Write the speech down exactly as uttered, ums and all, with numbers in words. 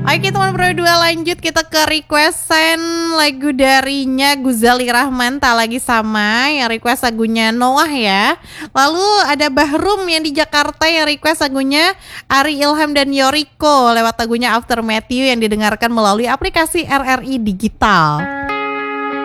Oke teman berdua, lanjut kita ke requestan lagu darinya Guzali Rahman, Tak Lagi Sama, yang request lagunya Noah ya. Lalu ada Bahrum yang di Jakarta yang request lagunya Ari Ilham dan Yoriko lewat lagunya After Matthew yang didengarkan melalui aplikasi R R I Digital.